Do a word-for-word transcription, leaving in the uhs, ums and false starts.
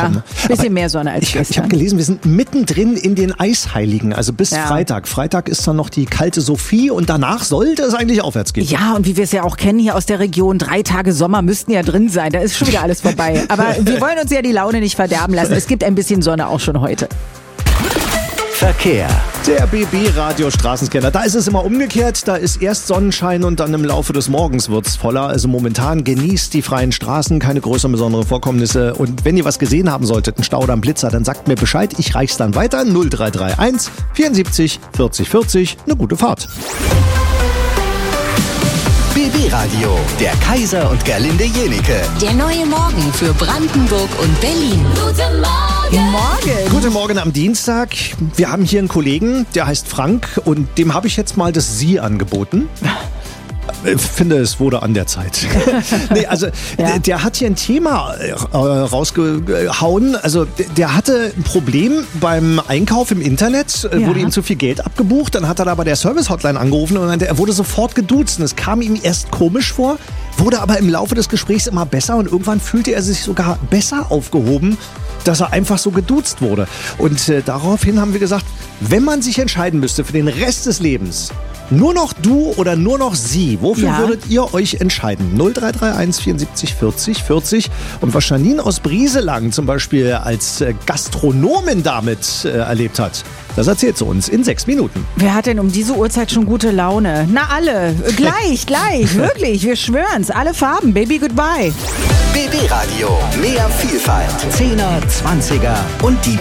bekommen. Ja, bisschen mehr Sonne als ich, gestern. Ich habe gelesen, wir sind mittendrin in den Eisheiligen, also bis Ja. Freitag. Freitag ist dann noch die kalte Sophie und danach sollte es eigentlich aufwärts gehen. Ja, und wie wir es ja auch kennen hier aus der Region, drei Tage Sommer müssten ja drin sein. Da ist schon wieder alles vorbei. Aber wir wollen uns ja die Laune nicht verderben lassen. Es gibt ein bisschen Sonne auch schon heute. Verkehr. Der B B-Radio Straßenscanner. Da ist es immer umgekehrt. Da ist erst Sonnenschein und dann im Laufe des Morgens wird's voller. Also momentan genießt die freien Straßen, keine größeren besonderen Vorkommnisse. Und wenn ihr was gesehen haben solltet, ein Stau oder ein Blitzer, dann sagt mir Bescheid. Ich reich's dann weiter. null drei drei eins vierundsiebzig vierzig vierzig. Eine gute Fahrt. B B-Radio, der Kaiser und Gerlinde Jenike. Der neue Morgen für Brandenburg und Berlin. Guten Morgen. Morgen. Guten Morgen am Dienstag. Wir haben hier einen Kollegen, der heißt Frank und dem habe ich jetzt mal das Sie angeboten. Ich finde, es wurde an der Zeit. nee, also Ja. der, der hat hier ein Thema äh, rausgehauen. Also der, der hatte ein Problem beim Einkauf im Internet, äh, Ja. wurde ihm zu viel Geld abgebucht. Dann hat er da bei der Service-Hotline angerufen und meinte, er wurde sofort geduzt. Und es kam ihm erst komisch vor, wurde aber im Laufe des Gesprächs immer besser und irgendwann fühlte er sich sogar besser aufgehoben, dass er einfach so geduzt wurde. Und äh, daraufhin haben wir gesagt, wenn man sich entscheiden müsste für den Rest des Lebens, nur noch du oder nur noch sie, wofür Ja. würdet ihr euch entscheiden? null drei drei eins vierundsiebzig vierzig vierzig. Und was Janine aus Brieselang zum Beispiel als äh, Gastronomin damit äh, erlebt hat, das erzählt sie uns in sechs Minuten. Wer hat denn um diese Uhrzeit schon gute Laune? Na alle. Gleich, gleich. Wirklich. Wir schwören's. Alle Farben. Baby, goodbye. B B-Radio, mehr Vielfalt. Zehner, Zwanziger und die